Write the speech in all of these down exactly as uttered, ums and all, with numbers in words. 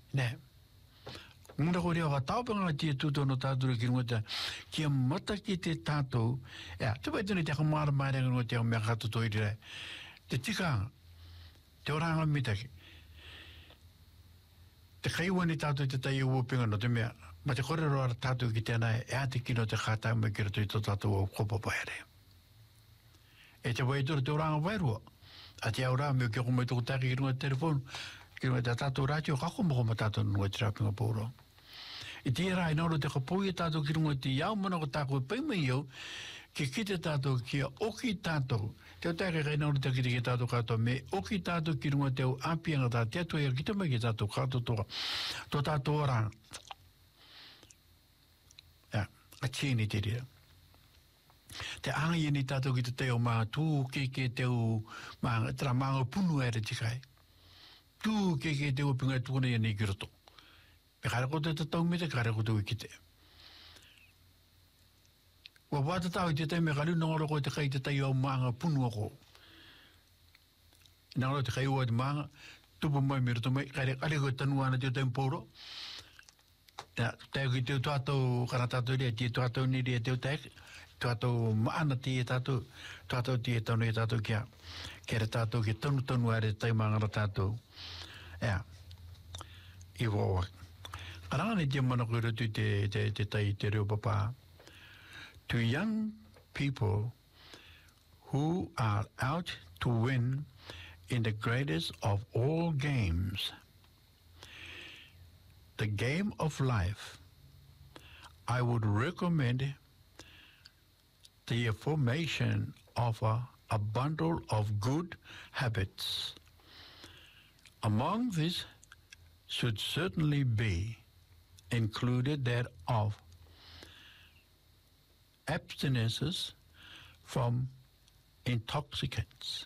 Ne. Muna ko rea wa tau panga tia tuto no tātou ki ngota kia mata ki te tātou. Ea, te pai tuni te kamara mai renga no te o mea kato toi rea. Te tika, te oranga mitaki. Te kaiwa ni tātou te tai ua pinga no te mea. Ma te kore roa tātou ki tēnā e ate kino te kātai mai kira tui to tātou o kopa paere. E te wai tura te oranga wairua. A te aura meo kia kumai tuku taki ki runga telefonu. Ki runga te tātou rātio kako moko ma tātou nunga te rapinga pōro. I te rai noro te kapoi e tātou ki runga te iau mana ko tāko e paima iau ki kite tātou kia oki tātou. Te o tāke kai noro te kite ki tātou kātou me oki tātou ki runga te o apianga tā te atua ia kita mai ki tātou kātou toa. Tō tātou oranga. Ja, a tieni te rea. Te anga i ni tātou ki te teo mā tū ke ke teo mā tera mānga punu ere te kai. Tū ke ke teo pinga tūna i ni ki roto. Me kare kote te tau me te kare kote ui ki te. Wa wata tau i te te me kare nongaro koe te kai te tai au mānga punu ako. Nangaro te kai ua te mānga, tupu mai me roto mai, kare kare koe tanu ana te o te mporo. Te ki te tuatou kana tātou rea, te tuatou ni rea te o te tuatou maana te e tātou, tuatou te e tanu e tātou kia. Kere tātou ki tanu tanu are tai māngara tātou. Ea, i wawa. Karanga ni te mana koe rotu te, te, te tai te reo papa. To young people who are out to win in the greatest of all games, the game of life, I would recommend the formation of a, a bundle of good habits. Among these should certainly be included that of abstinences from intoxicants.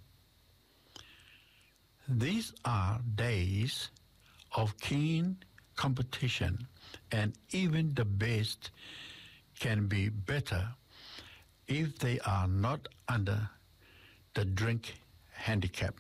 These are days of keen competition, and even the best can be better if they are not under the drink handicap.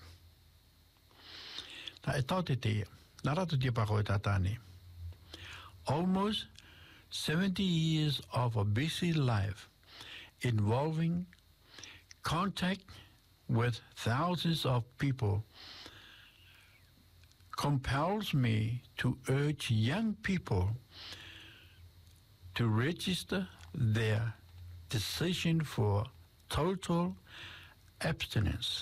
Na e tau te te, na ratu te pako e tātani. Almost seventy years of a busy life involving contact with thousands of people compels me to urge young people to register their decision for total abstinence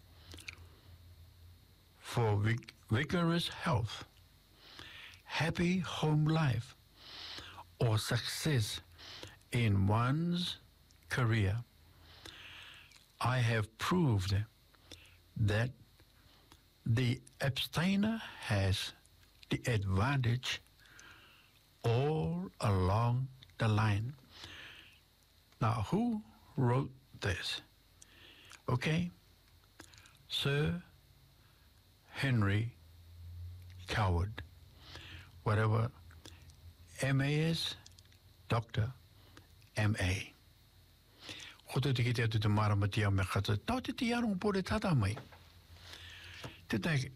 for vig- vigorous health, happy home life, or success in one's career. I have proved that the abstainer has the advantage all along the line. Now, who wrote this? Okay, Sir Henry Coward, whatever, M A S, Doctor M A. Koto te kite atu te maramati au me kata, tau te te arong pore tata mai. Te taike,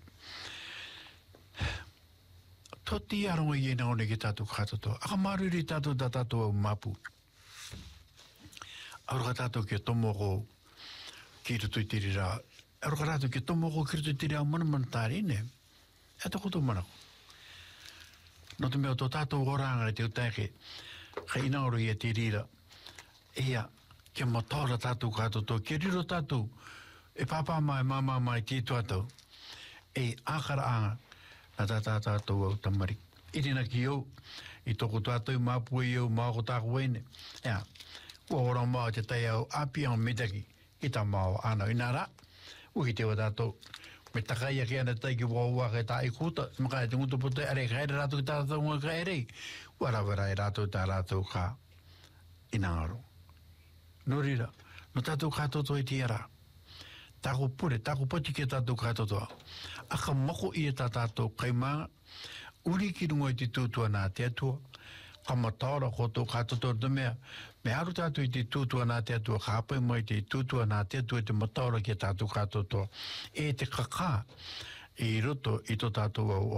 to te arong i ena one ki tatu kata to, aka maruri tatu da tatu au mapu. Aruka tatu ki tomoko ki rutu i tiri rā. Aruka tatu ki tomoko ki rutu i tiri au manamantāri ne. Eto koto manako. No te mea tō tātou oranga te utaike, ka inaoro i a te rira, ea, kia matora tātou kātou tō, kia riro tātou, e pāpā mai, māmā mai, te tuatau, e ākara anga, na tā tā tātou au tamari. Irina ki au, i toko tātou māpua i au, māko tāko wene, ea, kua ora māo te tai au, api au metaki, i tā māo ānau, ina rā, uki te wa tātou, me takai a kia na tai ki waua kai tā i kūta, maka e te ngutu putai, are kai rātou ki tātou ngā kai rei, warawara e rātou tā rātou kā inangaro. No rira, no tātou kātoto i tiara, tāko pure, tāko pati ki tātou kātotoa, aka mako i e tā tātou kai maa, uri ki rungo i te tūtua nā te atua, ka mataora koto kātoto rata mea, me aru tātou i te tūtua nā te atua, ka apai mai te tūtua nā te atua, te mataora ki tātou kātoto, e te kakā, i roto i to tātou au